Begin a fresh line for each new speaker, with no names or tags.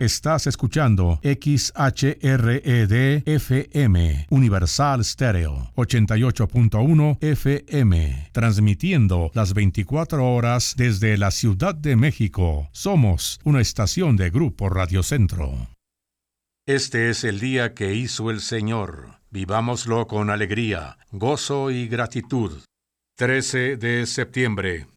Estás escuchando XHRED-FM, Universal Stereo, 88.1 FM, transmitiendo las 24 horas desde la Ciudad de México. Somos una estación de Grupo Radio Centro. Este es el día que hizo el Señor. Vivámoslo con alegría, gozo y gratitud. 13 de septiembre.